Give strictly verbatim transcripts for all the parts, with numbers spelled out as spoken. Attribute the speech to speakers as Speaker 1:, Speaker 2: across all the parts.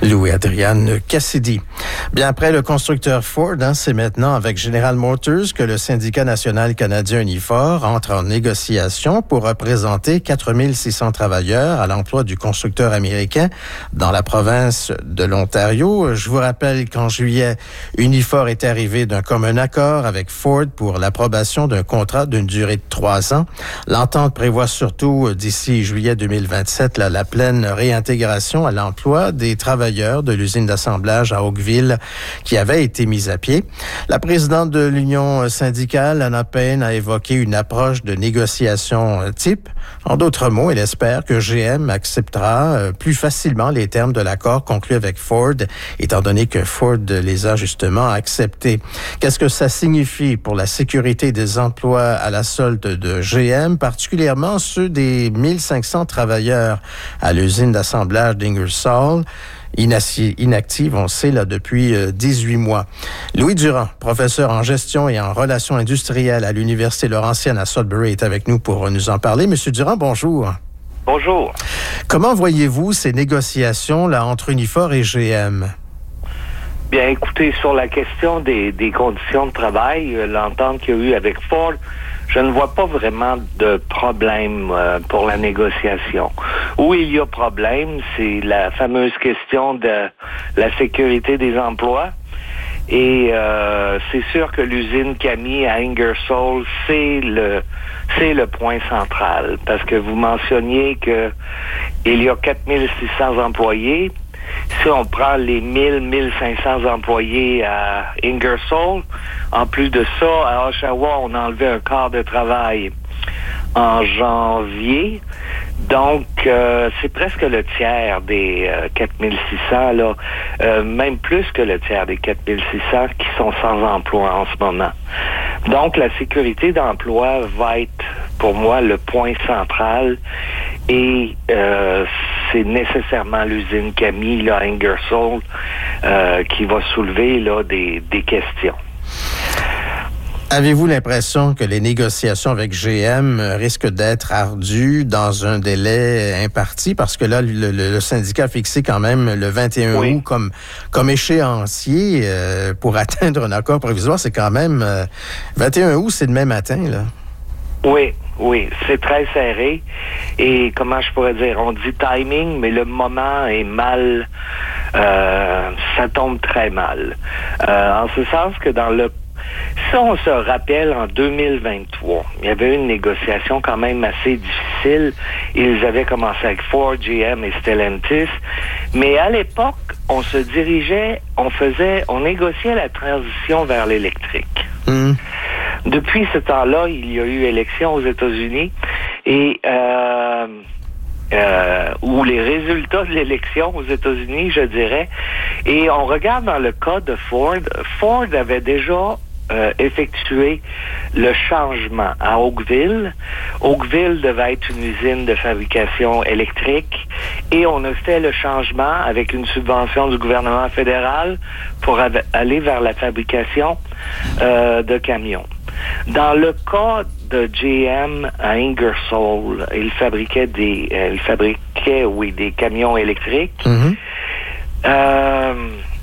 Speaker 1: Louis-Adrian Cassidy. Bien après le constructeur Ford, hein, c'est maintenant avec General Motors que le syndicat national canadien Unifor entre en négociation pour représenter quatre mille six cents travailleurs à l'emploi du constructeur américain dans la province de l'Ontario. Je vous rappelle qu'en juillet, Unifor est arrivé d'un commun accord avec Ford pour l'approbation d'un contrat d'une durée de trois ans. L'entente prévoit surtout d'ici juillet deux mille vingt-sept la, la pleine réintégration à l'emploi des travailleurs de l'usine d'assemblage à Oakville qui avait été mise à pied. La présidente de l'Union syndicale, Anna Payne, a évoqué une approche de négociation type. En d'autres mots, elle espère que G M acceptera plus facilement les termes de l'accord conclu avec Ford, étant donné que Ford les a justement acceptés. Qu'est-ce que ça signifie pour la sécurité des emplois à la solde de G M, particulièrement ceux des mille cinq cents travailleurs à l'usine d'assemblage d'Ingersoll, inactive, on sait, là, depuis dix-huit mois. Louis Durand, professeur en gestion et en relations industrielles à l'Université Laurentienne à Sudbury, est avec nous pour nous en parler. Monsieur Durand, bonjour.
Speaker 2: Bonjour.
Speaker 1: Comment voyez-vous ces négociations là entre Unifor et G M?
Speaker 2: Bien, écoutez, sur la question des, des conditions de travail, euh, l'entente qu'il y a eu avec Ford, je ne vois pas vraiment de problème euh, pour la négociation. Où il y a problème, c'est la fameuse question de la sécurité des emplois. Et euh, c'est sûr que l'usine Cami à Ingersoll, c'est le c'est le point central. Parce que vous mentionniez que il y a quatre mille six cents employés. Si on prend les mille, mille cinq cents employés à Ingersoll, en plus de ça, à Oshawa, on a enlevé un quart de travail en janvier. Donc, euh, c'est presque le tiers des euh, quatre mille six cents, là, euh, même plus que le tiers des quatre mille six cents qui sont sans emploi en ce moment. Donc, la sécurité d'emploi va être, pour moi, le point central et euh, c'est nécessairement l'usine Cami, là, à Ingersoll, euh, qui va soulever là, des, des questions.
Speaker 1: Avez-vous l'impression que les négociations avec G M risquent d'être ardues dans un délai imparti? Parce que là, le, le, le syndicat a fixé quand même le vingt et un oui. août comme, comme échéancier euh, pour atteindre un accord provisoire. C'est quand même... Euh, vingt et un août, c'est demain matin, là.
Speaker 2: Oui, oui, c'est très serré. Et comment je pourrais dire? On dit timing, mais le moment est mal... Euh, ça tombe très mal. Euh, en ce sens que dans le Si on se rappelle, en deux mille vingt-trois, il y avait une négociation quand même assez difficile. Ils avaient commencé avec Ford, G M et Stellantis. Mais à l'époque, on se dirigeait, on faisait, on négociait la transition vers l'électrique. Mmh. Depuis ce temps-là, il y a eu élection aux États-Unis et euh, euh, ou les résultats de l'élection aux États-Unis, je dirais. Et on regarde dans le cas de Ford. Ford avait déjà Euh, effectuer le changement à Oakville. Oakville devait être une usine de fabrication électrique et on a fait le changement avec une subvention du gouvernement fédéral pour av- aller vers la fabrication euh, de camions. Dans le cas de G M à Ingersoll, il fabriquait des, euh, il fabriquait, oui, des camions électriques. Mm-hmm. Euh,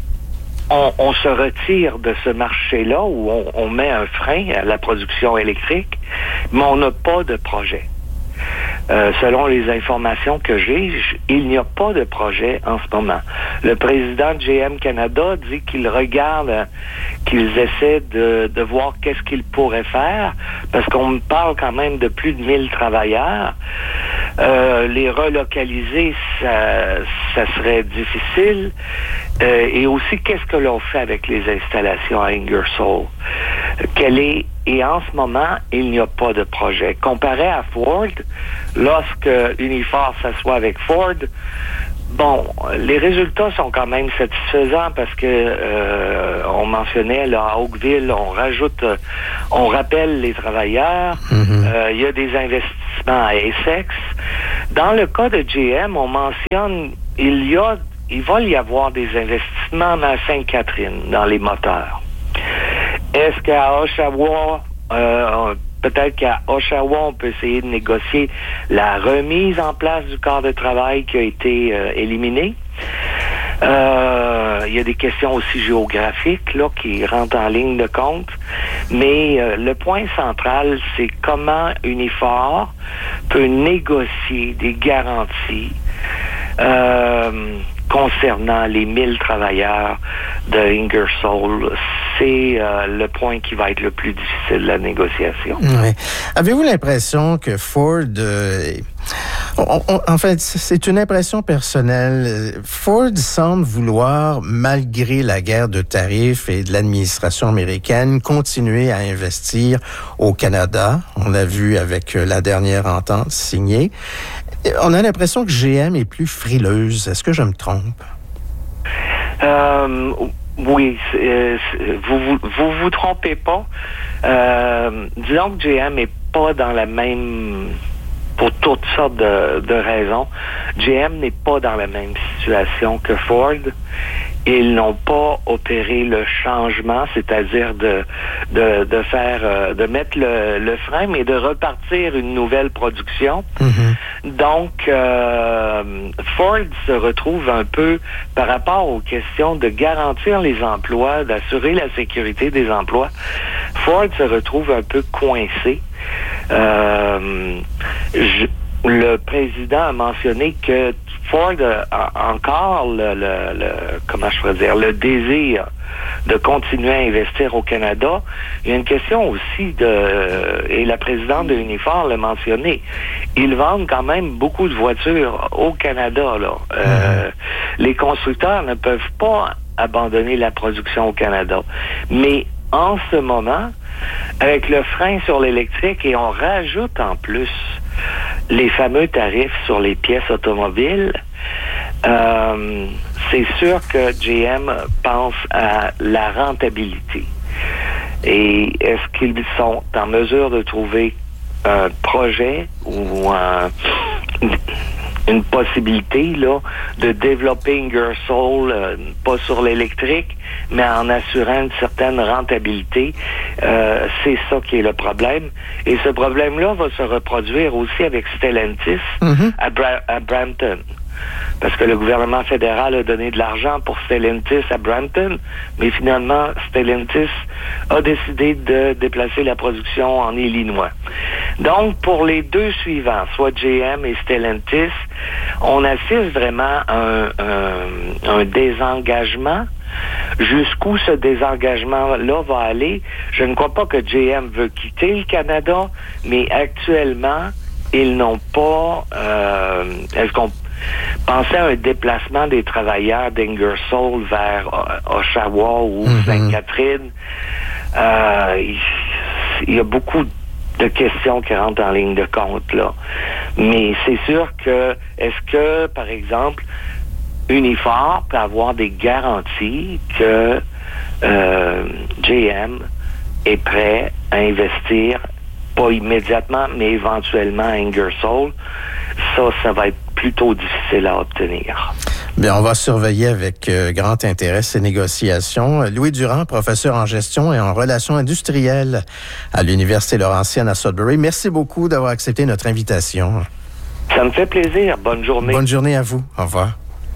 Speaker 2: On, on se retire de ce marché-là où on, on met un frein à la production électrique, mais on n'a pas de projet. Euh, selon les informations que j'ai, j- il n'y a pas de projet en ce moment. Le président de G M Canada dit qu'il regarde, euh, qu'ils essaient de, de voir qu'est-ce qu'ils pourraient faire, parce qu'on me parle quand même de plus de mille travailleurs. Euh, les relocaliser, ça, ça serait difficile. Euh, et aussi, qu'est-ce que l'on fait avec les installations à Ingersoll? Quelle est... Et en ce moment, il n'y a pas de projet. Comparé à Ford, lorsque Unifor s'assoit avec Ford, bon, les résultats sont quand même satisfaisants parce que euh, on mentionnait là à Oakville, on rajoute, euh, on rappelle les travailleurs. Mm-hmm. Euh, il y a des investissements à Essex. Dans le cas de G M, on mentionne il y a, il va y avoir des investissements à Sainte-Catherine dans les moteurs. Est-ce qu'à Oshawa, euh, peut-être qu'à Oshawa, on peut essayer de négocier la remise en place du corps de travail qui a été euh, éliminé? Euh, il y a des questions aussi géographiques là qui rentrent en ligne de compte, mais euh, le point central, c'est comment Unifor peut négocier des garanties euh, concernant les mille travailleurs de Ingersoll. C'est euh, le point qui va être le plus difficile de la négociation.
Speaker 1: Oui. Avez-vous l'impression que Ford... Euh, on, on, en fait, c'est une impression personnelle. Ford semble vouloir, malgré la guerre de tarifs et de l'administration américaine, continuer à investir au Canada. On l'a vu avec la dernière entente signée. On a l'impression que G M est plus frileuse. Est-ce que je me trompe?
Speaker 2: Euh, oui, c'est, vous, vous vous vous trompez pas. Euh, disons que G M n'est pas dans la même, pour toutes sortes de, de raisons, G M n'est pas dans la même situation que Ford. Ils n'ont pas opéré le changement, c'est-à-dire de de, de faire, euh, de mettre le, le frein, mais de repartir une nouvelle production. Mm-hmm. Donc, euh, Ford se retrouve un peu, par rapport aux questions de garantir les emplois, d'assurer la sécurité des emplois, Ford se retrouve un peu coincé. Euh, je, le président a mentionné que Ford a encore le, le, le comment je pourrais dire le désir de continuer à investir au Canada. Il y a une question aussi de, et la présidente de Unifor l'a mentionné, ils vendent quand même beaucoup de voitures au Canada, là. Mm-hmm. Euh, les constructeurs ne peuvent pas abandonner la production au Canada. Mais en ce moment, avec le frein sur l'électrique, et on rajoute en plus les fameux tarifs sur les pièces automobiles, euh, c'est sûr que G M pense à la rentabilité. Et est-ce qu'ils sont en mesure de trouver un projet ou un, une possibilité là de développer Ingersoll, euh, pas sur l'électrique, mais en assurant une certaine rentabilité? Euh, c'est ça qui est le problème. Et ce problème-là va se reproduire aussi avec Stellantis mm-hmm. à, Bra- à Brampton. Parce que le gouvernement fédéral a donné de l'argent pour Stellantis à Brampton, mais finalement, Stellantis a décidé de déplacer la production en Illinois. Donc, pour les deux suivants, soit G M et Stellantis, on assiste vraiment à un, un, un désengagement. Jusqu'où ce désengagement-là va aller, je ne crois pas que G M veut quitter le Canada, mais actuellement, ils n'ont pas... Euh, est-ce qu'on pensait à un déplacement des travailleurs d'Ingersoll vers Oshawa ou mm-hmm. Sainte-Catherine? Euh, il, il y a beaucoup de questions qui rentrent en ligne de compte, là. Mais c'est sûr que, est-ce que, par exemple, Unifor peut avoir des garanties que euh, G M est prêt à investir, pas immédiatement, mais éventuellement à Ingersoll? Ça, ça va être plutôt difficile à obtenir.
Speaker 1: Bien, on va surveiller avec euh, grand intérêt ces négociations. Louis Durand, professeur en gestion et en relations industrielles à l'Université Laurentienne à Sudbury. Merci beaucoup d'avoir accepté notre invitation.
Speaker 2: Ça me fait plaisir. Bonne journée.
Speaker 1: Bonne journée à vous. Au revoir.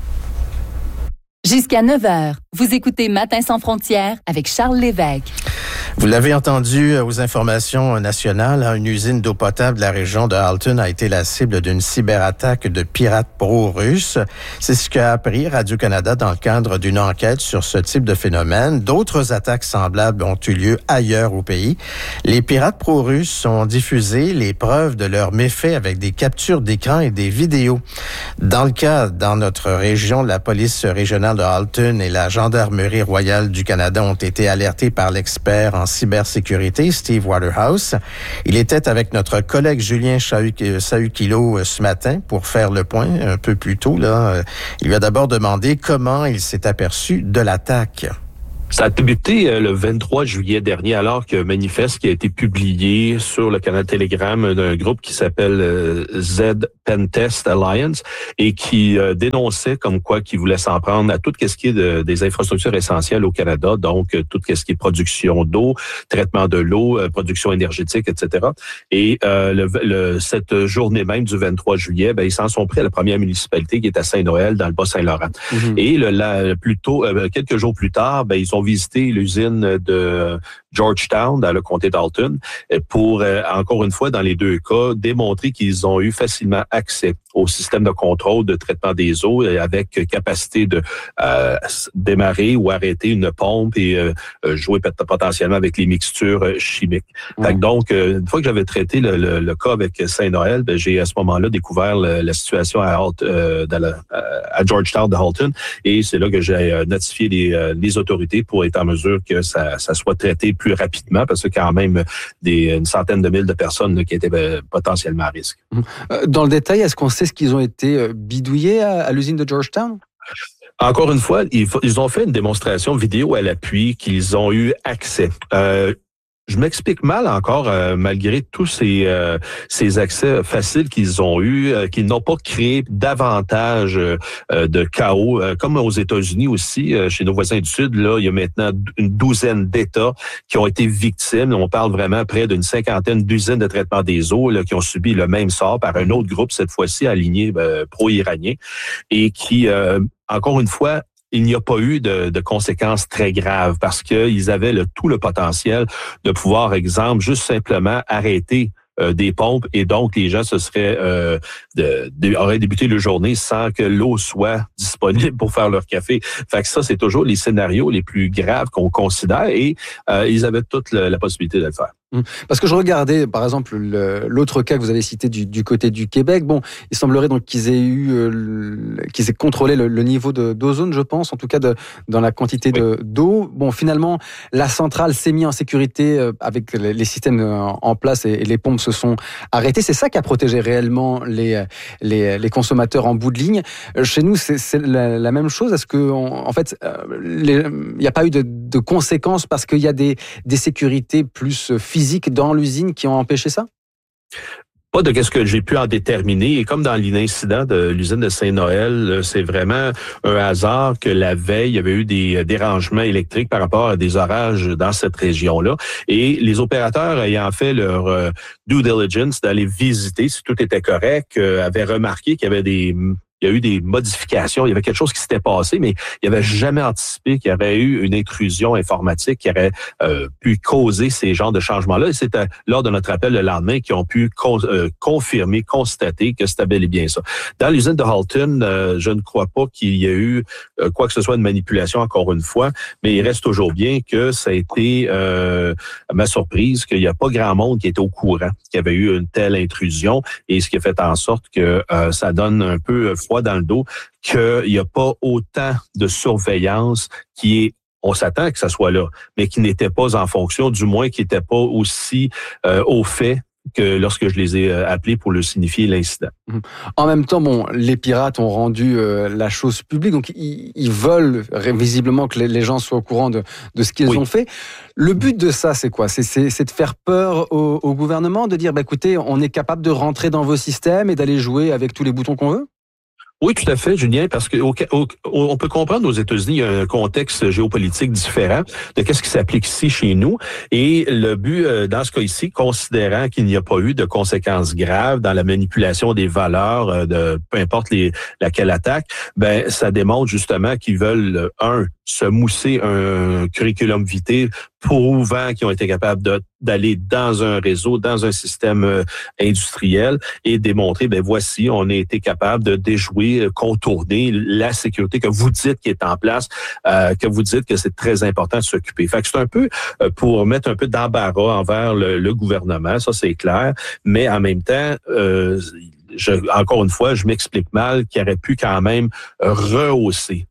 Speaker 3: Jusqu'à neuf heures, vous écoutez Matin sans frontières avec Charles Lévesque.
Speaker 1: Vous l'avez entendu aux informations nationales, une usine d'eau potable de la région de Halton a été la cible d'une cyberattaque de pirates pro-russes. C'est ce qu'a appris Radio-Canada dans le cadre d'une enquête sur ce type de phénomène. D'autres attaques semblables ont eu lieu ailleurs au pays. Les pirates pro-russes ont diffusé les preuves de leurs méfaits avec des captures d'écran et des vidéos. Dans le cas, dans notre région, la police régionale de Halton et la Gendarmerie royale du Canada ont été alertés par l'expert en cybersécurité, Steve Waterhouse. Il était avec notre collègue Julien Sahukilo ce matin pour faire le point un peu plus tôt. Là. Il lui a d'abord demandé comment il s'est aperçu de l'attaque.
Speaker 4: Ça a débuté euh, le vingt-trois juillet dernier, alors qu'un manifeste qui a été publié sur le canal Telegram d'un groupe qui s'appelle euh, Z Pentest Alliance et qui euh, dénonçait comme quoi qu'il voulait s'en prendre à tout ce qui est de, des infrastructures essentielles au Canada, donc euh, tout ce qui est production d'eau, traitement de l'eau, euh, production énergétique, et cetera. Et euh, le, le, cette journée même du vingt-trois juillet, ben, ils s'en sont pris à la première municipalité qui est à Saint-Noël, dans le Bas-Saint-Laurent. Mm-hmm. Et le, la, plus tôt, euh, quelques jours plus tard, ben, ils ont visité l'usine de Georgetown, dans le comté d'Alton, pour, euh, encore une fois, dans les deux cas, démontrer qu'ils ont eu facilement accès au système de contrôle de traitement des eaux avec capacité de euh, démarrer ou arrêter une pompe et euh, jouer potentiellement avec les mixtures chimiques. Mmh. Fait que donc, une fois que j'avais traité le, le, le cas avec Saint-Noël, ben, j'ai à ce moment-là découvert le, la situation à, Halt, euh, dans la, à Georgetown de Halton, et c'est là que j'ai notifié les, les autorités pour être en mesure que ça, ça soit traité plus rapidement, parce que quand même des, une centaine de mille de personnes là, qui étaient ben, potentiellement à risque.
Speaker 5: Dans le détail, est-ce qu'on sait ce qu'ils ont été bidouillés à, à l'usine de Georgetown?
Speaker 4: Encore une fois, ils, ils ont fait une démonstration vidéo à l'appui qu'ils ont eu accès. Euh, Je m'explique mal encore, euh, malgré tous ces, euh, ces accès faciles qu'ils ont eus, euh, qu'ils n'ont pas créé davantage euh, de chaos. Euh, comme aux États-Unis aussi, euh, chez nos voisins du Sud, là, il y a maintenant une douzaine d'États qui ont été victimes. On parle vraiment près d'une cinquantaine d'usines de traitement des eaux là, qui ont subi le même sort par un autre groupe, cette fois-ci aligné euh, pro-iranien, et qui, euh, encore une fois, il n'y a pas eu de, de conséquences très graves parce qu'ils avaient le, tout le potentiel de pouvoir, exemple, juste simplement arrêter euh, des pompes et donc les gens se seraient euh, de, de, auraient débuté leur journée sans que l'eau soit disponible pour faire leur café. Fait que ça, c'est toujours les scénarios les plus graves qu'on considère et euh, ils avaient toute la, la possibilité de le faire.
Speaker 5: Parce que je regardais, par exemple, le, l'autre cas que vous avez cité du, du côté du Québec. Bon, il semblerait donc qu'ils aient eu, euh, qu'ils aient contrôlé le, le niveau de, d'ozone, je pense, en tout cas de, dans la quantité oui. de, d'eau. Bon, finalement, la centrale s'est mise en sécurité avec les, les systèmes en place et, et les pompes se sont arrêtées. C'est ça qui a protégé réellement les, les, les consommateurs en bout de ligne. Chez nous, c'est, c'est la, la même chose. Est-ce que, en, en fait, il n'y a pas eu de, de conséquences parce qu'il y a des, des sécurités plus physiques dans l'usine qui ont empêché ça?
Speaker 4: Pas de qu'est-ce que j'ai pu en déterminer. Et comme dans l'incident de l'usine de Saint-Noël, c'est vraiment un hasard que la veille, il y avait eu des dérangements électriques par rapport à des orages dans cette région-là. Et les opérateurs ayant fait leur euh, due diligence d'aller visiter si tout était correct, euh, avaient remarqué qu'il y avait des... Il y a eu des modifications, il y avait quelque chose qui s'était passé, mais il n'y avait jamais anticipé qu'il y aurait eu une intrusion informatique qui aurait euh, pu causer ces genres de changements-là. Et c'était lors de notre appel le lendemain qu'ils ont pu con, euh, confirmer, constater que c'était bel et bien ça. Dans l'usine de Halton, euh, je ne crois pas qu'il y ait eu euh, quoi que ce soit de manipulation, encore une fois, mais il reste toujours bien que ça a été, euh, à ma surprise, qu'il n'y a pas grand monde qui était au courant qu'il y avait eu une telle intrusion, et ce qui a fait en sorte que euh, ça donne un peu dans le dos, qu'il n'y a pas autant de surveillance qui est, on s'attend que ça soit là, mais qui n'était pas en fonction, du moins qui n'était pas aussi euh, au fait que lorsque je les ai appelés pour leur signifier l'incident.
Speaker 5: En même temps, bon, les pirates ont rendu euh, la chose publique, donc ils, ils veulent visiblement que les, les gens soient au courant de, de ce qu'ils oui. ont fait. Le but de ça, c'est quoi? c'est, c'est, c'est de faire peur au, au gouvernement, de dire, bah, écoutez, on est capable de rentrer dans vos systèmes et d'aller jouer avec tous les boutons qu'on veut?
Speaker 4: Oui, tout à fait, Julien, parce que au, au, on peut comprendre aux États-Unis, il y a un contexte géopolitique différent de qu'est-ce qui s'applique ici chez nous. Et le but, dans ce cas ici, considérant qu'il n'y a pas eu de conséquences graves dans la manipulation des valeurs de peu importe les, laquelle attaque, ben ça démontre justement qu'ils veulent, un, se mousser un curriculum vitae prouvant qu'ils ont été capables de, d'aller dans un réseau, dans un système euh, industriel et démontrer, ben voici, on a été capable de déjouer, contourner la sécurité que vous dites qui est en place, euh, que vous dites que c'est très important de s'occuper. Fait que c'est un peu euh, pour mettre un peu d'embarras envers le, le gouvernement, ça c'est clair, mais en même temps, euh, je, encore une fois, je m'explique mal qu'il aurait pu quand même rehausser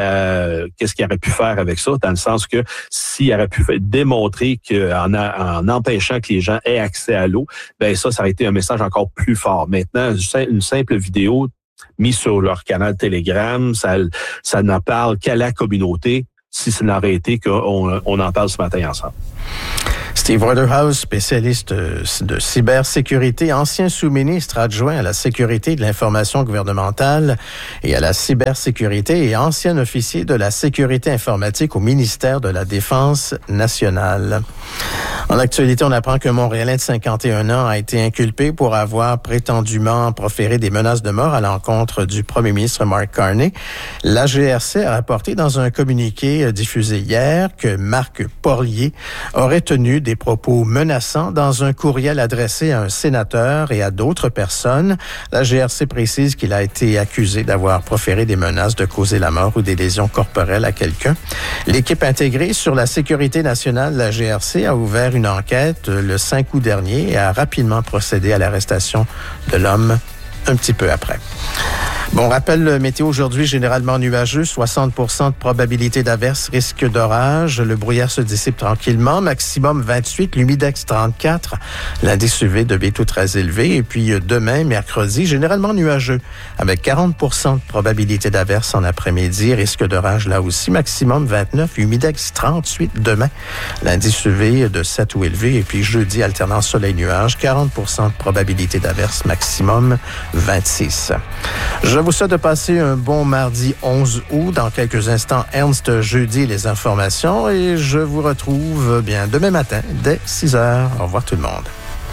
Speaker 4: La, qu'est-ce qu'il aurait pu faire avec ça, dans le sens que s'il aurait pu démontrer qu'en en empêchant que les gens aient accès à l'eau, ben ça, ça aurait été un message encore plus fort. Maintenant, une simple vidéo mise sur leur canal Telegram, ça, ça n'en parle qu'à la communauté. si ce n'aurait été qu'on on en parle ce matin ensemble.
Speaker 1: Steve Waterhouse, spécialiste de cybersécurité, ancien sous-ministre adjoint à la sécurité et de l'information gouvernementale et à la cybersécurité et ancien officier de la sécurité informatique au ministère de la Défense nationale. En actualité, on apprend qu'un Montréalais de cinquante et un ans a été inculpé pour avoir prétendument proféré des menaces de mort à l'encontre du premier ministre Mark Carney. La G R C a rapporté dans un communiqué diffusé hier que Marc Porlier aurait tenu des propos menaçants dans un courriel adressé à un sénateur et à d'autres personnes. La G R C précise qu'il a été accusé d'avoir proféré des menaces de causer la mort ou des lésions corporelles à quelqu'un. L'équipe intégrée sur la sécurité nationale de la G R C a ouvert une enquête le cinq août dernier et a rapidement procédé à l'arrestation de l'homme un petit peu après. Bon, rappel le météo aujourd'hui, généralement nuageux, soixante pour cent de probabilité d'averse, risque d'orage. Le brouillard se dissipe tranquillement, maximum vingt-huit, l'humidex trente-quatre, l'indice U V devient tout très élevé. Et puis demain, mercredi, généralement nuageux, avec quarante pour cent de probabilité d'averse en après-midi, risque d'orage là aussi, maximum vingt-neuf, humidex trente-huit demain, l'indice U V de sept ou élevé. Et puis jeudi, alternance soleil-nuage, quarante pour cent de probabilité d'averse, maximum vingt-six. Je vous souhaite de passer un bon mardi onze août. Dans quelques instants, Ernst jeudi les informations et je vous retrouve bien demain matin dès six heures. Au revoir tout le monde.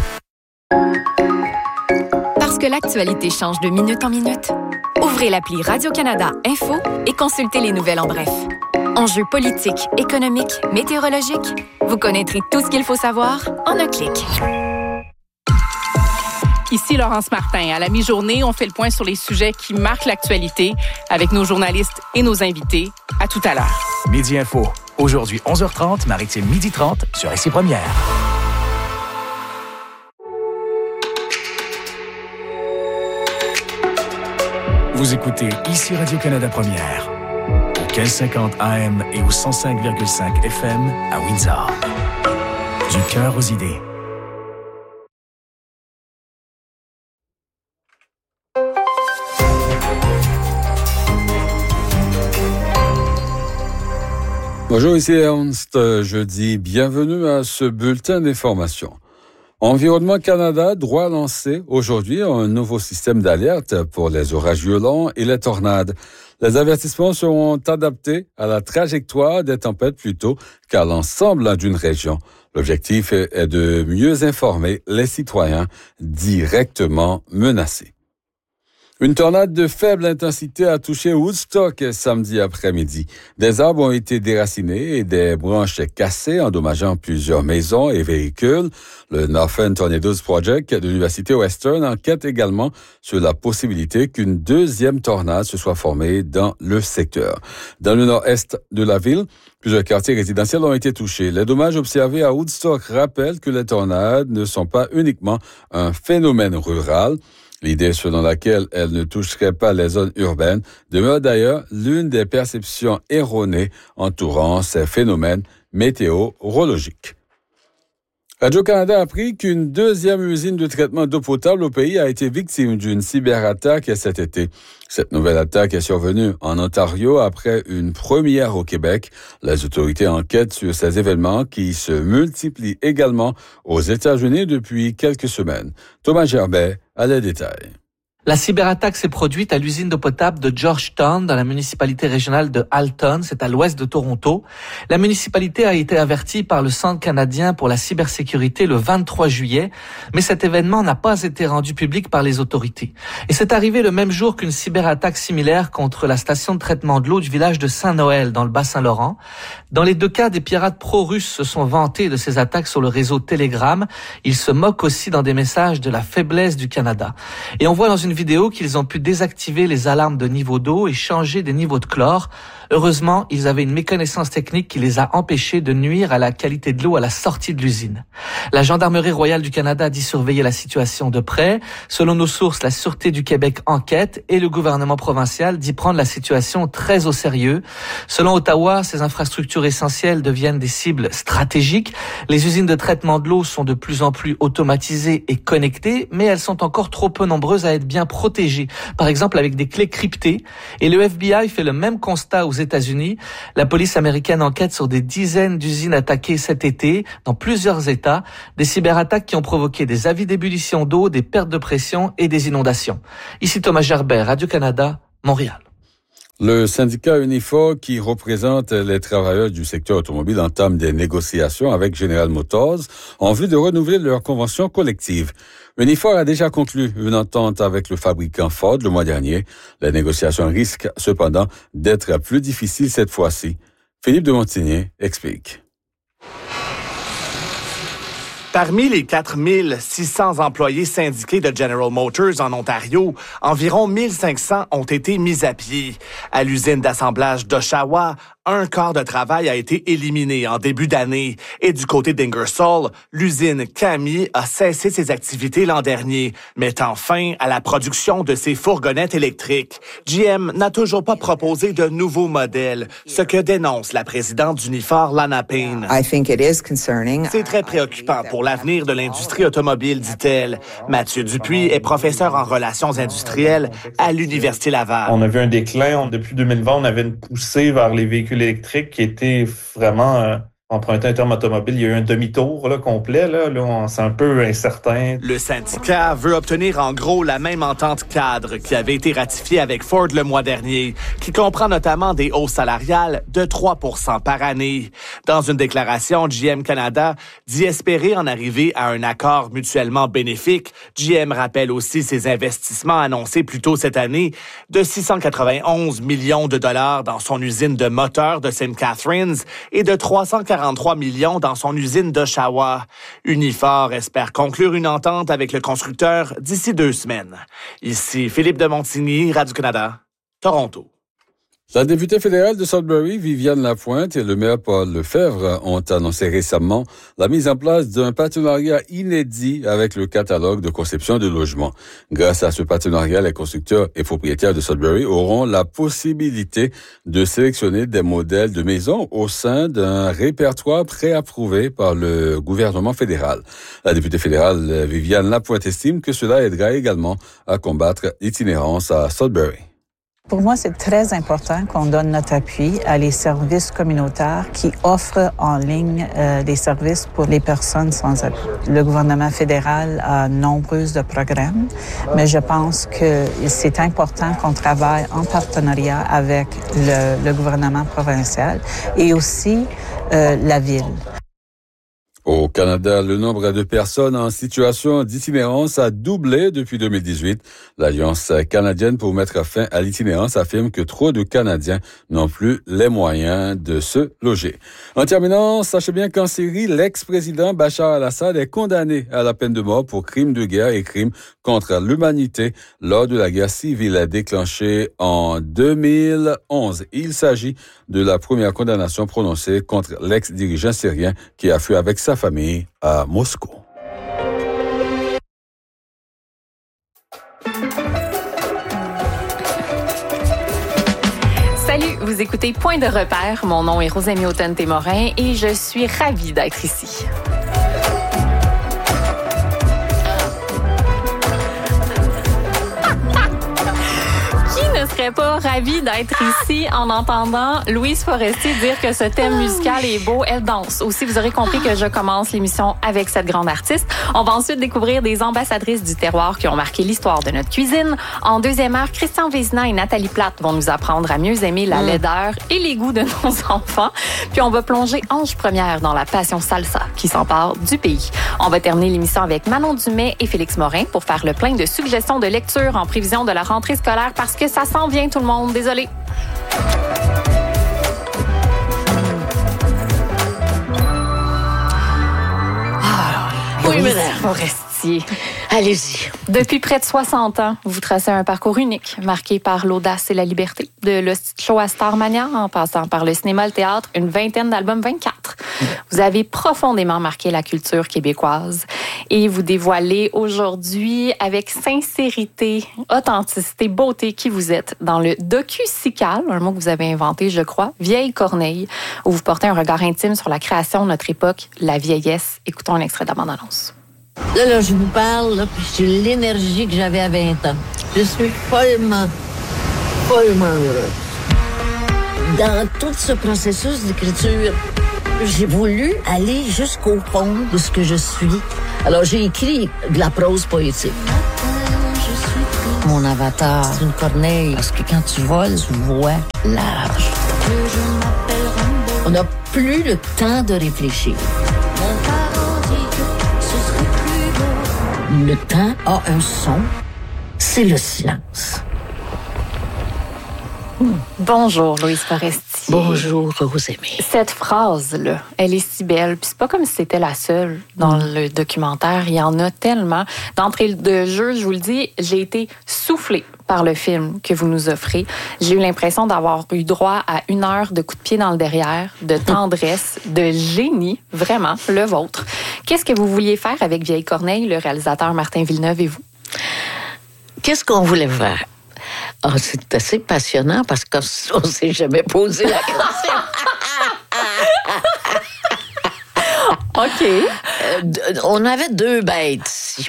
Speaker 6: Parce que l'actualité change de minute en minute, ouvrez l'appli Radio-Canada Info et consultez les nouvelles en bref. Enjeux politiques, économiques, météorologiques, vous connaîtrez tout ce qu'il faut savoir en un clic.
Speaker 7: Ici Laurence Martin. À la mi-journée, on fait le point sur les sujets qui marquent l'actualité avec nos journalistes et nos invités. À tout à l'heure.
Speaker 8: Midi Info. Aujourd'hui, onze heures trente, Maritime midi trente sur Ici Première. Vous écoutez Ici Radio-Canada Première. Au quinze cinquante A M et au cent cinq virgule cinq F M à Windsor. Du cœur aux idées.
Speaker 9: Bonjour, ici Ernst. Je dis bienvenue à ce bulletin d'information. Environnement Canada doit lancer aujourd'hui un nouveau système d'alerte pour les orages violents et les tornades. Les avertissements seront adaptés à la trajectoire des tempêtes plutôt qu'à l'ensemble d'une région. L'objectif est de mieux informer les citoyens directement menacés. Une tornade de faible intensité a touché Woodstock samedi après-midi. Des arbres ont été déracinés et des branches cassées, endommageant plusieurs maisons et véhicules. Le Northern Tornadoes Project de l'Université Western enquête également sur la possibilité qu'une deuxième tornade se soit formée dans le secteur. Dans le nord-est de la ville, plusieurs quartiers résidentiels ont été touchés. Les dommages observés à Woodstock rappellent que les tornades ne sont pas uniquement un phénomène rural. L'idée selon laquelle elle ne toucherait pas les zones urbaines demeure d'ailleurs l'une des perceptions erronées entourant ces phénomènes météorologiques. Radio-Canada a appris qu'une deuxième usine de traitement d'eau potable au pays a été victime d'une cyberattaque cet été. Cette nouvelle attaque est survenue en Ontario après une première au Québec. Les autorités enquêtent sur ces événements qui se multiplient également aux États-Unis depuis quelques semaines. Thomas Gerbet a les détails.
Speaker 10: La cyberattaque s'est produite à l'usine d'eau potable de Georgetown dans la municipalité régionale de Halton, c'est à l'ouest de Toronto. La municipalité a été avertie par le Centre canadien pour la cybersécurité le vingt-trois juillet, mais cet événement n'a pas été rendu public par les autorités. Et c'est arrivé le même jour qu'une cyberattaque similaire contre la station de traitement de l'eau du village de Saint-Noël dans le Bas-Saint-Laurent. Dans les deux cas, des pirates pro-russes se sont vantés de ces attaques sur le réseau Telegram. Ils se moquent aussi dans des messages de la faiblesse du Canada. Et on voit dans une vidéo qu'ils ont pu désactiver les alarmes de niveau d'eau et changer des niveaux de chlore. Heureusement, ils avaient une méconnaissance technique qui les a empêchés de nuire à la qualité de l'eau à la sortie de l'usine. La Gendarmerie royale du Canada dit surveiller la situation de près. Selon nos sources, la Sûreté du Québec enquête et le gouvernement provincial dit prendre la situation très au sérieux. Selon Ottawa, ces infrastructures essentielles deviennent des cibles stratégiques. Les usines de traitement de l'eau sont de plus en plus automatisées et connectées, mais elles sont encore trop peu nombreuses à être bien bien protégés, par exemple avec des clés cryptées. Et le F B I fait le même constat aux États-Unis. La police américaine enquête sur des dizaines d'usines attaquées cet été dans plusieurs États, des cyberattaques qui ont provoqué des avis d'ébullition d'eau, des pertes de pression et des inondations. Ici Thomas Gerbet, Radio-Canada, Montréal.
Speaker 9: Le syndicat Unifor, qui représente les travailleurs du secteur automobile, entame des négociations avec General Motors en vue de renouveler leur convention collective. Unifor a déjà conclu une entente avec le fabricant Ford le mois dernier. Les négociations risquent cependant d'être plus difficiles cette fois-ci. Philippe de Montigny explique.
Speaker 11: Parmi les quatre mille six cents employés syndiqués de General Motors en Ontario, environ mille cinq cents ont été mis à pied. À l'usine d'assemblage d'Oshawa, un quart de travail a été éliminé en début d'année. Et du côté d'Ingersoll, l'usine Cami a cessé ses activités l'an dernier, mettant fin à la production de ses fourgonnettes électriques. G M n'a toujours pas proposé de nouveaux modèles, ce que dénonce la présidente d'Unifor, Lana Payne. C'est très préoccupant pour l'avenir de l'industrie automobile, dit-elle. Mathieu Dupuis est professeur en relations industrielles à l'Université Laval.
Speaker 12: On a vu un déclin. On, depuis deux mille vingt, on avait une poussée vers les véhicules électriques qui était vraiment... Euh, emprunté un terme automobile, il y a eu un demi-tour là, complet. Là, là on, c'est un peu incertain.
Speaker 11: Le syndicat veut obtenir en gros la même entente cadre qui avait été ratifiée avec Ford le mois dernier, qui comprend notamment des hausses salariales de trois pour cent par année. Dans une déclaration, G M Canada dit espérer en arriver à un accord mutuellement bénéfique. G M rappelle aussi ses investissements annoncés plus tôt cette année de six cent quatre-vingt-onze millions de dollars dans son usine de moteurs de Saint Catharines et de trois cent quarante millions dans son usine d'Oshawa. Unifor espère conclure une entente avec le constructeur d'ici deux semaines. Ici Philippe de Montigny, Radio-Canada, Toronto.
Speaker 9: La députée fédérale de Sudbury, Viviane Lapointe, et le maire Paul Lefebvre ont annoncé récemment la mise en place d'un partenariat inédit avec le catalogue de conception de logements. Grâce à ce partenariat, les constructeurs et propriétaires de Sudbury auront la possibilité de sélectionner des modèles de maisons au sein d'un répertoire préapprouvé par le gouvernement fédéral. La députée fédérale Viviane Lapointe estime que cela aidera également à combattre l'itinérance à Sudbury.
Speaker 13: Pour moi, c'est très important qu'on donne notre appui à les services communautaires qui offrent en ligne euh, des services pour les personnes sans abri. Le gouvernement fédéral a nombreux de programmes, mais je pense que c'est important qu'on travaille en partenariat avec le, le gouvernement provincial et aussi euh, la ville.
Speaker 9: Au Canada, le nombre de personnes en situation d'itinérance a doublé depuis deux mille dix-huit. L'Alliance canadienne pour mettre fin à l'itinérance affirme que trop de Canadiens n'ont plus les moyens de se loger. En terminant, sachez bien qu'en Syrie, l'ex-président Bachar al-Assad est condamné à la peine de mort pour crimes de guerre et crimes contre l'humanité lors de la guerre civile déclenchée en deux mille onze. Il s'agit de la première condamnation prononcée contre l'ex-dirigeant syrien qui a fui avec sa famille à Moscou.
Speaker 14: Salut, vous écoutez Point de repère. Mon nom est Rosemie Automne-Témorin et je suis ravie d'être ici. Je ne serais pas ravie d'être ici en entendant Louise Forestier dire que ce thème musical est beau. Elle danse. Aussi, vous aurez compris que je commence l'émission avec cette grande artiste. On va ensuite découvrir des ambassadrices du terroir qui ont marqué l'histoire de notre cuisine. En deuxième heure, Christian Vézina et Nathalie Plate vont nous apprendre à mieux aimer la laideur et les goûts de nos enfants. Puis on va plonger Ange Première dans la passion salsa qui s'empare du pays. On va terminer l'émission avec Manon Dumais et Félix Morin pour faire le plein de suggestions de lecture en prévision de la rentrée scolaire parce que ça s'en vient tout le monde. Désolé. Ah, oui, Louise Forestier.
Speaker 15: Allez-y.
Speaker 14: Depuis près de soixante ans, vous tracez un parcours unique, marqué par l'audace et la liberté. De le show à Starmania, en passant par le cinéma, le théâtre, une vingtaine d'albums, vingt-quatre. Vous avez profondément marqué la culture québécoise et vous dévoilez aujourd'hui avec sincérité, authenticité, beauté qui vous êtes dans le docu-sical, un mot que vous avez inventé, je crois, Vieille Corneille, où vous portez un regard intime sur la création de notre époque, la vieillesse. Écoutons un extrait de la bande-annonce.
Speaker 15: Là, là, je vous parle, là, puis j'ai l'énergie que j'avais à vingt ans. Je suis follement, follement heureuse. Dans tout ce processus d'écriture, j'ai voulu aller jusqu'au fond de ce que je suis. Alors, j'ai écrit de la prose poétique. Mon avatar, c'est une corneille, parce que quand tu voles, tu vois large. On n'a plus le temps de réfléchir. Le temps a un son, c'est le silence.
Speaker 14: Bonjour, Louise Forestier.
Speaker 15: Bonjour, Rosemée.
Speaker 14: Cette phrase-là, elle est si belle. Puis c'est pas comme si c'était la seule dans mm. le documentaire. Il y en a tellement. D'entrée de jeu, je vous le dis, j'ai été soufflée par le film que vous nous offrez. J'ai eu l'impression d'avoir eu droit à une heure de coup de pied dans le derrière, de tendresse, de génie, vraiment, le vôtre. Qu'est-ce que vous vouliez faire avec Vieille Corneille, le réalisateur Martin Villeneuve et vous?
Speaker 15: Qu'est-ce qu'on voulait faire? Oh, c'est assez passionnant parce qu'on ne s'est jamais posé la question.
Speaker 14: OK.
Speaker 15: Euh, on avait deux bêtes ici.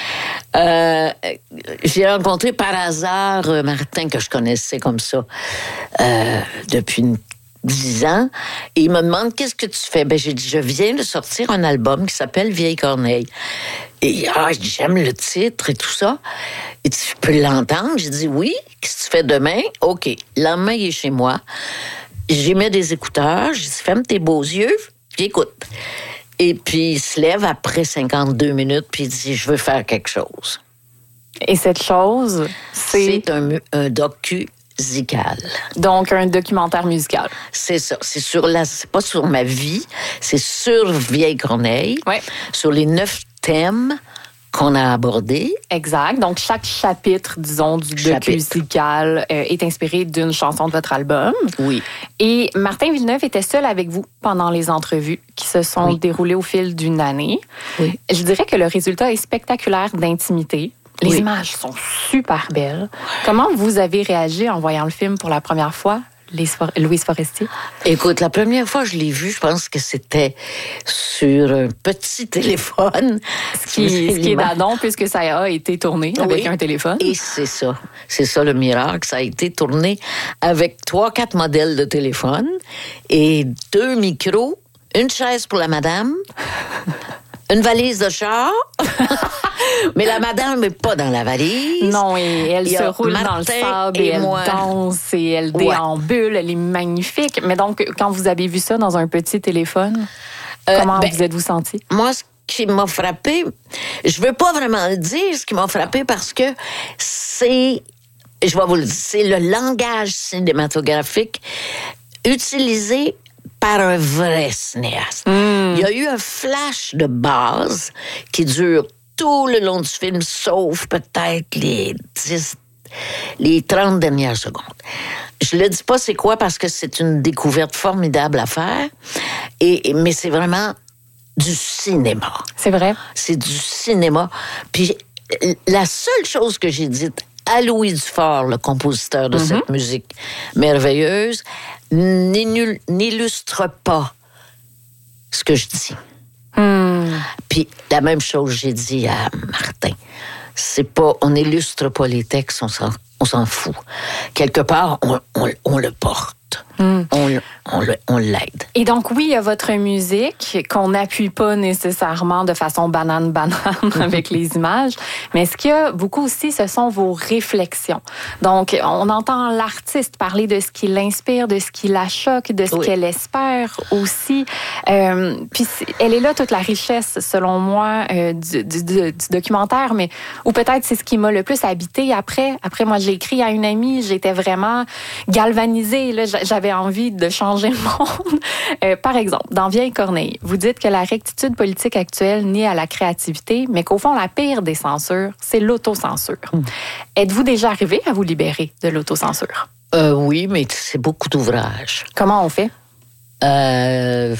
Speaker 15: Euh, j'ai rencontré par hasard Martin, que je connaissais comme ça, euh, depuis une dix ans, et il me demande « Qu'est-ce que tu fais? » Ben, j'ai dit « Je viens de sortir un album qui s'appelle Vieille Corneille. » Et ah, j'aime le titre et tout ça. Et tu peux l'entendre? J'ai dit « Oui. Qu'est-ce que tu fais demain? » OK. Le lendemain, il est chez moi. J'ai mis des écouteurs. J'ai dit « Ferme tes beaux yeux, puis écoute. » Et puis, il se lève après cinquante-deux minutes, puis il dit « Je veux faire quelque chose. »
Speaker 14: Et cette chose, c'est...
Speaker 15: C'est un, un docu musical.
Speaker 14: Donc, un documentaire musical.
Speaker 15: C'est ça. C'est sur la, c'est pas sur ma vie, c'est sur Vieille Corneille,
Speaker 14: ouais.
Speaker 15: Sur les neuf thèmes qu'on a abordés.
Speaker 14: Exact. Donc, chaque chapitre, disons, du docu musical euh, est inspiré d'une chanson de votre album.
Speaker 15: Oui.
Speaker 14: Et Martin Villeneuve était seul avec vous pendant les entrevues qui se sont oui. déroulées au fil d'une année.
Speaker 15: Oui.
Speaker 14: Je dirais que le résultat est spectaculaire d'intimité. Les oui. images sont super belles. Comment vous avez réagi en voyant le film pour la première fois, Louise Forestier?
Speaker 15: Écoute, la première fois que je l'ai vu, je pense que c'était sur un petit téléphone.
Speaker 14: Ce qui, ce qui est d'adon, puisque ça a été tourné avec oui. un téléphone.
Speaker 15: Et c'est ça. C'est ça le miracle. Ça a été tourné avec trois, quatre modèles de téléphone et deux micros, une chaise pour la madame, une valise de char. Mais la madame n'est pas dans la valise.
Speaker 14: Non, et elle se roule Martin dans le sable et, et elle moi. danse et elle déambule. Ouais. Elle est magnifique. Mais donc, quand vous avez vu ça dans un petit téléphone, euh, comment ben, vous êtes-vous senti?
Speaker 15: Moi, ce qui m'a frappé, je veux pas vraiment le dire, ce qui m'a frappé parce que c'est, je vais vous le dire, c'est le langage cinématographique utilisé par un vrai cinéaste. Mm. Il y a eu un flash de base qui dure tout le long du film, sauf peut-être les dix, les trente dernières secondes. Je le dis pas c'est quoi parce que c'est une découverte formidable à faire, et, mais c'est vraiment du cinéma.
Speaker 14: C'est vrai?
Speaker 15: C'est du cinéma. Puis la seule chose que j'ai dite à Louis Dufort, le compositeur de mm-hmm. cette musique merveilleuse, n'illustre pas ce que je dis.
Speaker 14: Hmm.
Speaker 15: Puis la même chose j'ai dit à Martin. C'est pas, on n'illustre pas les textes, on s'en, on s'en fout. Quelque part, on, on, on le porte. Mm. On, on, on l'aide.
Speaker 14: Et donc, oui, il y a votre musique qu'on n'appuie pas nécessairement de façon banane-banane avec les images, mais ce qu'il y a beaucoup aussi, ce sont vos réflexions. Donc, on entend l'artiste parler de ce qui l'inspire, de ce qui la choque, de ce oui. qu'elle espère aussi. Euh, puis, elle est là toute la richesse, selon moi, euh, du, du, du, du documentaire, mais ou peut-être c'est ce qui m'a le plus habité après. Après, moi, j'ai écrit à une amie, j'étais vraiment galvanisée, là, j'avais envie de changer le monde. Euh, par exemple, dans Vieille Corneille, vous dites que la rectitude politique actuelle naît à la créativité, mais qu'au fond, la pire des censures, c'est l'autocensure. Mmh. Êtes-vous déjà arrivé à vous libérer de l'autocensure?
Speaker 15: Euh, oui, mais c'est beaucoup d'ouvrages.
Speaker 14: Comment on fait?
Speaker 15: Euh...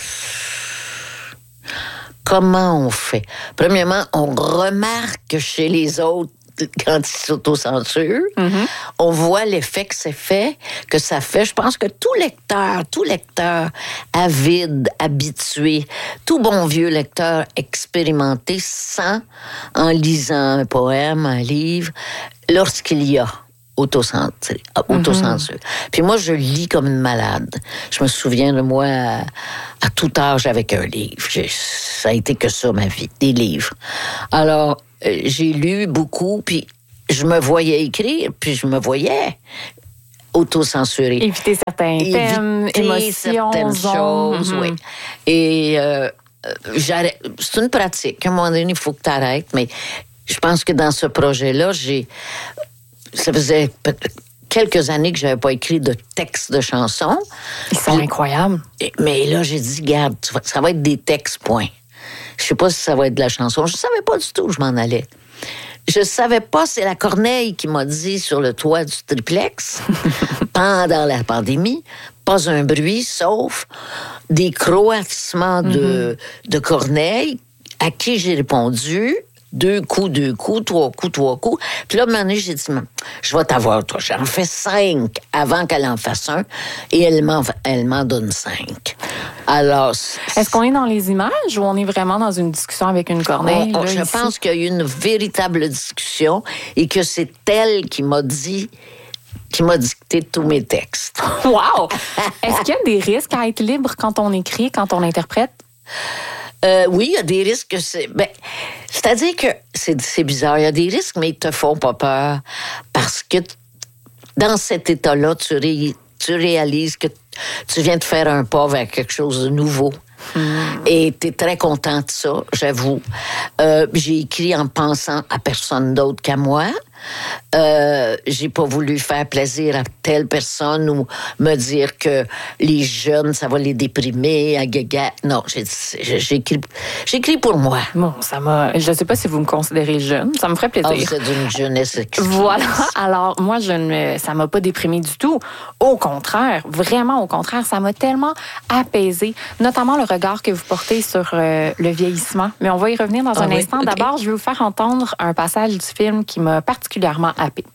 Speaker 15: Comment on fait? Premièrement, on remarque chez les autres quand il s'autocensure.
Speaker 14: Mm-hmm.
Speaker 15: On voit l'effet que c'est fait, que ça fait. Je pense que tout lecteur, tout lecteur avide, habitué, tout bon vieux lecteur expérimenté sent, en lisant un poème, un livre, lorsqu'il y a autocensure. autocensure. Mm-hmm. Puis moi, je lis comme une malade. Je me souviens de moi à, à tout âge avec un livre. J'ai, ça a été que ça, ma vie, des livres. Alors, euh, j'ai lu beaucoup, puis je me voyais écrire, puis je me voyais autocensurer.
Speaker 14: Éviter certains
Speaker 15: Éviter
Speaker 14: thèmes, émotions,
Speaker 15: certaines choses,
Speaker 14: mm-hmm.
Speaker 15: oui. Et euh, j'arrête. C'est une pratique. À un moment donné, il faut que tu arrêtes, mais je pense que dans ce projet-là, j'ai... Ça faisait quelques années que je n'avais pas écrit de textes de chansons.
Speaker 14: Ils sont incroyables.
Speaker 15: Mais là, j'ai dit, regarde, ça va être des textes, point. Je ne sais pas si ça va être de la chanson. Je ne savais pas du tout où je m'en allais. Je ne savais pas, c'est la Corneille qui m'a dit sur le toit du triplex, pendant la pandémie, pas un bruit, sauf des croassements de, mm-hmm. de Corneille, à qui j'ai répondu... Deux coups, deux coups, trois coups, trois coups. Puis là, à un moment donné, j'ai dit, je vais t'avoir, toi. J'en fais cinq avant qu'elle en fasse un. Et elle m'en, elle m'en donne cinq. Alors...
Speaker 14: Est-ce qu'on est dans les images ou on est vraiment dans une discussion avec une Corneille?
Speaker 15: On, on,
Speaker 14: là,
Speaker 15: je
Speaker 14: ici?
Speaker 15: pense qu'il y a eu une véritable discussion et que c'est elle qui m'a dit... qui m'a dicté tous mes textes.
Speaker 14: Wow! Est-ce qu'il y a des risques à être libre quand on écrit, quand on interprète?
Speaker 15: Euh, oui, il y a des risques que c'est... Ben, c'est-à-dire que c'est, c'est bizarre, il y a des risques, mais ils te font pas peur parce que dans cet état-là, tu, ré, tu réalises que tu viens de faire un pas vers quelque chose de nouveau. Mmh. Et tu es très content de ça, j'avoue. Euh, j'ai écrit en pensant à personne d'autre qu'à moi. Euh, j'ai pas voulu faire plaisir à telle personne ou me dire que les jeunes, ça va les déprimer, à gaga. Non, j'ai, j'ai, écrit, j'ai écrit pour moi.
Speaker 14: Bon, ça m'a... Je sais pas si vous me considérez jeune. Ça me ferait plaisir.
Speaker 15: Oh, vous êtes d'une jeunesse extrême.
Speaker 14: Voilà. Alors, moi, je ne, ça m'a pas déprimée du tout. Au contraire, vraiment au contraire, ça m'a tellement apaisée. Notamment le regard que vous portez sur euh, le vieillissement. Mais on va y revenir dans
Speaker 15: ah,
Speaker 14: un
Speaker 15: oui?
Speaker 14: instant.
Speaker 15: Okay.
Speaker 14: D'abord, je vais vous faire entendre un passage du film qui m'a particulièrement happée.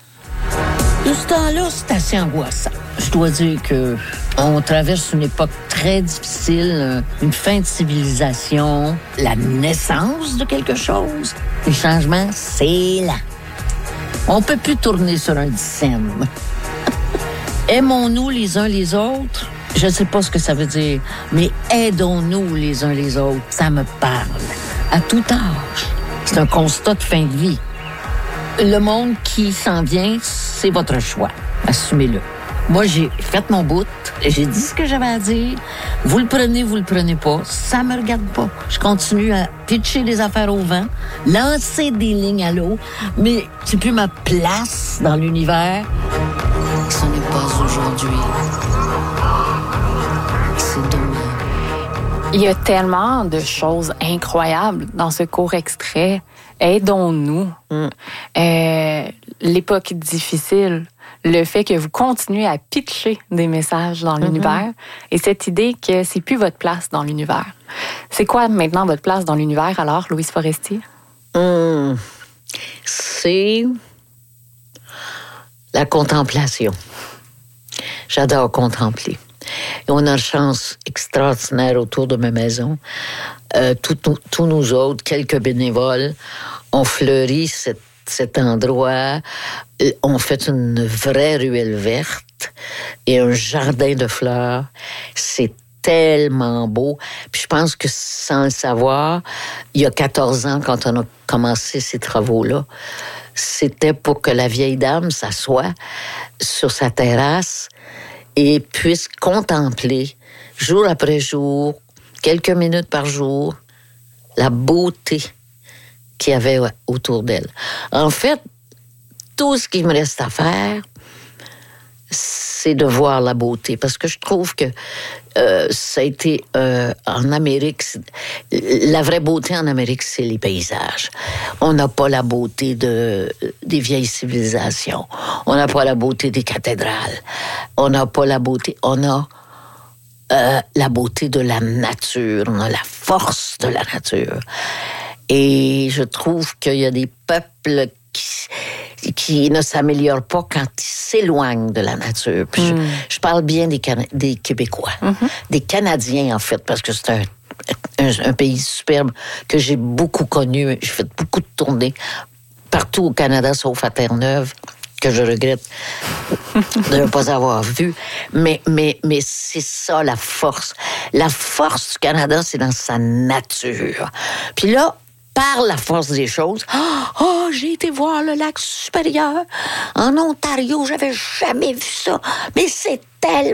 Speaker 15: De ce temps-là, c'est assez angoissant. Je dois dire que on traverse une époque très difficile, une fin de civilisation, la naissance de quelque chose. Les changements, c'est là. On peut plus tourner sur un dixaine. Aimons-nous les uns les autres? Je sais pas ce que ça veut dire, mais aidons-nous les uns les autres. Ça me parle. À tout âge. C'est un constat de fin de vie. Le monde qui s'en vient, c'est votre choix. Assumez-le. Moi, j'ai fait mon bout. J'ai dit ce que j'avais à dire. Vous le prenez, vous le prenez pas. Ça me regarde pas. Je continue à pitcher des affaires au vent, lancer des lignes à l'eau, mais c'est plus ma place dans l'univers. Ce n'est pas aujourd'hui. C'est demain.
Speaker 14: Il y a tellement de choses incroyables dans ce court extrait. Aidons-nous. Mm. Euh, l'époque difficile, le fait que vous continuez à pitcher des messages dans mm-hmm. l'univers et cette idée que c'est plus votre place dans l'univers. C'est quoi maintenant votre place dans l'univers alors, Louise Forestier?
Speaker 15: Mm. C'est la contemplation. J'adore contempler. Et on a une chance extraordinaire autour de ma maison. Euh, tous nous autres, quelques bénévoles, ont fleuri cet, cet endroit. On fait une vraie ruelle verte et un jardin de fleurs. C'est tellement beau. Puis je pense que sans le savoir, il y a quatorze ans, quand on a commencé ces travaux-là, c'était pour que la vieille dame s'assoie sur sa terrasse et puisse contempler, jour après jour, quelques minutes par jour, la beauté qu'il y avait autour d'elle. En fait, tout ce qu'il me reste à faire, c'est de voir la beauté. Parce que je trouve que euh, ça a été euh, en Amérique, la vraie beauté en Amérique, c'est les paysages. On n'a pas la beauté de, des vieilles civilisations. On n'a pas la beauté des cathédrales. On n'a pas la beauté... On a euh, la beauté de la nature. On a la force de la nature. Et je trouve qu'il y a des peuples qui, qui ne s'améliore pas quand il s'éloigne de la nature. Puis mm. je, je parle bien des, Cana- des Québécois, mm-hmm. des Canadiens en fait, parce que c'est un, un, un pays superbe que j'ai beaucoup connu. J'ai fait beaucoup de tournées partout au Canada, sauf à Terre-Neuve, que je regrette de ne pas avoir vu. Mais, mais, mais c'est ça, la force. La force du Canada, c'est dans sa nature. Puis là, par la force des choses, oh, j'ai été voir le lac supérieur. En Ontario, j'avais jamais vu ça. Mais c'est tellement